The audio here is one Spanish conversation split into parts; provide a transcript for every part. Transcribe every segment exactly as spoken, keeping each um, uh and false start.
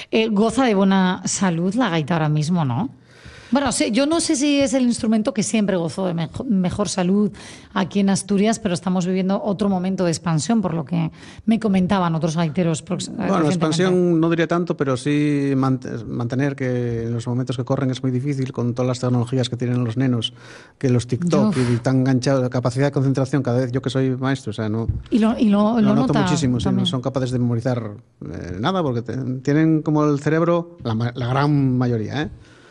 Eh, goza de buena salud la gaita ahora mismo, ¿no? Bueno, sí, yo no sé si es el instrumento que siempre gozó de mejo- mejor salud aquí en Asturias, pero estamos viviendo otro momento de expansión, por lo que me comentaban otros gaiteros prox- Bueno, recientemente. expansión no diría tanto, pero sí mant- mantener que en los momentos que corren es muy difícil con todas las tecnologías que tienen los nenos, que los TikTok Uf. y tan enganchados, la capacidad de concentración cada vez, yo que soy maestro, o sea, no, Y lo, y lo, lo lo noto nota muchísimo, sí, no también. son capaces de memorizar eh, nada, porque te- tienen como el cerebro, la, ma- la gran mayoría, ¿eh?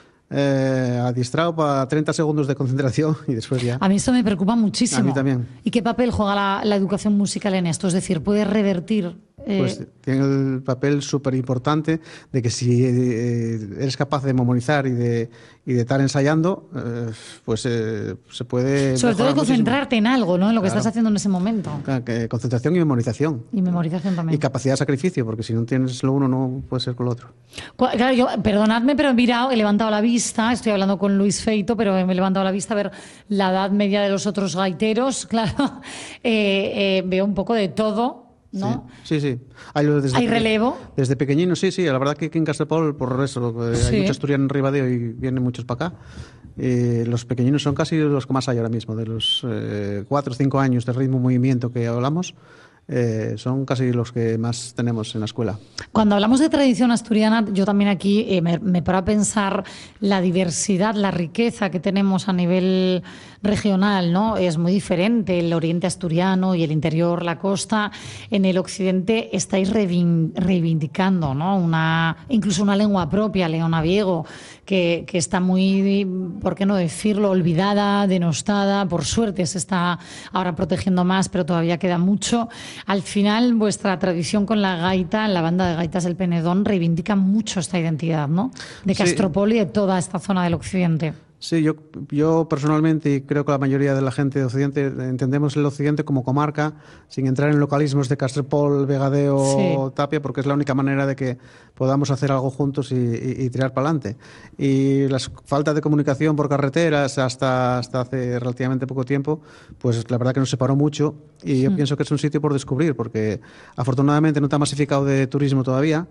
Eh, adiestrado para treinta segundos de concentración y después ya. A mí esto me preocupa muchísimo. A mí también. ¿Y qué papel juega la, la educación musical en esto? Es decir, ¿puede revertir? eh, Pues tiene el papel súper importante de que si eh, eres capaz de memorizar y de, y de estar ensayando, eh, pues eh, se puede sobre todo de mejorar muchísimo. concentrarte en algo, ¿no? En lo que Claro. estás haciendo en ese momento. Claro, que concentración y memorización. Y memorización también. Y capacidad de sacrificio, porque si no tienes lo uno no puede ser con lo otro. Cu- Claro, yo, perdonadme, pero he mirado, he levantado la vista, estoy hablando con Luis Feito, pero me he levantado la vista a ver la edad media de los otros gaiteros, claro, eh, eh, veo un poco de todo, ¿no? Sí, sí. sí. Hay, lo desde ¿Hay pe- relevo? Desde pequeñino, sí, sí. La verdad que aquí en Castropol, por eso, eh, Sí. hay mucho asturiano en Ribadeo y vienen muchos para acá. Eh, los pequeñinos son casi los que más hay ahora mismo. De los eh, cuatro o cinco años de ritmo-movimiento que hablamos, eh, son casi los que más tenemos en la escuela. Cuando hablamos de tradición asturiana, yo también aquí eh, me, me paro a pensar la diversidad, la riqueza que tenemos a nivel regional, ¿no? Es muy diferente el oriente asturiano y el interior, la costa. En el occidente estáis reivin- reivindicando, ¿no? Una, incluso una lengua propia, leonaviego, que, que está muy, ¿por qué no decirlo?, olvidada, denostada. Por suerte se está ahora protegiendo más, pero todavía queda mucho. Al final, vuestra tradición con la gaita, la banda de gaitas del Penedón, reivindica mucho esta identidad, ¿no? De Sí. Castropol y de toda esta zona del occidente. Sí, yo, yo personalmente y creo que la mayoría de la gente de Occidente entendemos el Occidente como comarca, sin entrar en localismos de Castropol, Vegadeo, Sí. Tapia, porque es la única manera de que podamos hacer algo juntos y, y- y tirar para adelante. Y la falta de comunicación por carreteras hasta, hasta hace relativamente poco tiempo, pues la verdad que nos separó mucho y yo pienso que es un sitio por descubrir, porque afortunadamente no está masificado de turismo todavía.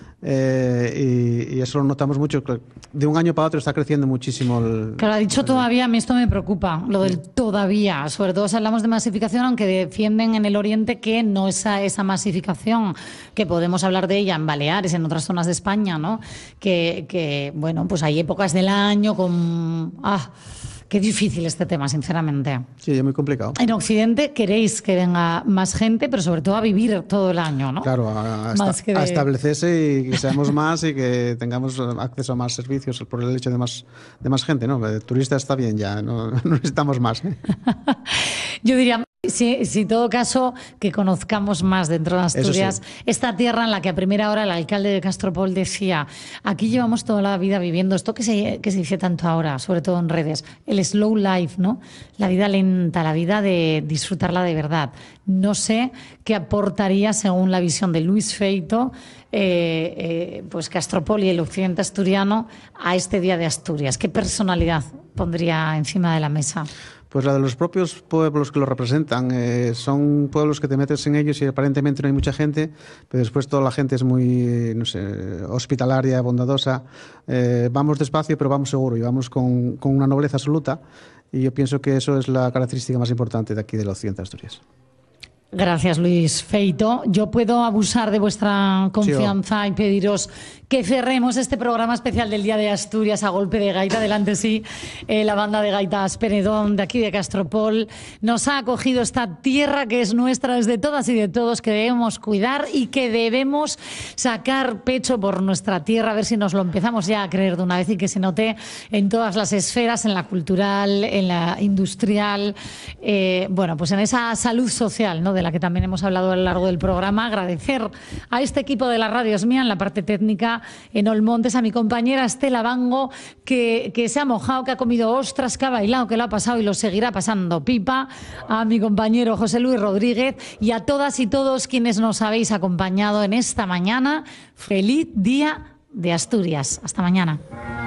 Eh, y, y eso lo notamos mucho. De un año para otro está creciendo muchísimo. El, Claro, ha dicho todavía, a mí esto me preocupa, lo del todavía. Sobre todo si hablamos de masificación, aunque defienden en el Oriente que no es esa, esa masificación, que podemos hablar de ella en Baleares, en otras zonas de España, ¿no? Que, que bueno, pues hay épocas del año con... ¡Ah! Qué difícil este tema, sinceramente. Sí, es muy complicado. En Occidente queréis que venga más gente, pero sobre todo a vivir todo el año, ¿no? Claro, a, a Más esta- que de- a establecerse y que seamos más y que tengamos acceso a más servicios por el hecho de más, de más gente, ¿no? El turista está bien ya, no, no necesitamos más, ¿eh? Yo diría, si, si en todo caso, que conozcamos más dentro de Eso Asturias sí. esta tierra en la que a primera hora el alcalde de Castropol decía, aquí llevamos toda la vida viviendo esto que se, que se dice tanto ahora, sobre todo en redes, el slow life, ¿no? La vida lenta, la vida de disfrutarla de verdad. No sé qué aportaría, según la visión de Luis Feito, eh, eh, pues Castropol y el occidente asturiano a este Día de Asturias. ¿Qué personalidad pondría encima de la mesa? Pues la de los propios pueblos que lo representan. Eh, son pueblos que te metes en ellos y aparentemente no hay mucha gente, pero después toda la gente es muy, no sé, hospitalaria, bondadosa. Eh, vamos despacio, pero vamos seguro y vamos con, con una nobleza absoluta. Y yo pienso que eso es la característica más importante de aquí del occidente de Asturias. Gracias, Luis Feito. Yo puedo abusar de vuestra confianza y pediros que cerremos este programa especial del Día de Asturias a golpe de gaita. Delante sí, eh, la banda de gaitas Penedón, de aquí de Castropol, nos ha acogido esta tierra que es nuestra, es de todas y de todos, que debemos cuidar y que debemos sacar pecho por nuestra tierra, a ver si nos lo empezamos ya a creer de una vez y que se note en todas las esferas, en la cultural, en la industrial, eh, bueno, pues en esa salud social, ¿no?, de la que también hemos hablado a lo largo del programa. Agradecer a este equipo de la Radio Es Mía en la parte técnica, en Olmontes, a mi compañera Estela Bango, que, que se ha mojado, que ha comido ostras, que ha bailado, que lo ha pasado y lo seguirá pasando pipa, a mi compañero José Luis Rodríguez y a todas y todos quienes nos habéis acompañado en esta mañana. Feliz Día de Asturias. Hasta mañana.